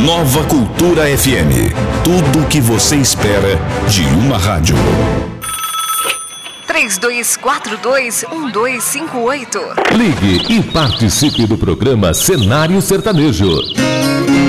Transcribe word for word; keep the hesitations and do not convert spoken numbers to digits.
Nova Cultura F M. Tudo o que você espera de uma rádio. três dois quatro dois, um dois cinco oito. Ligue e participe do programa Cenário Sertanejo.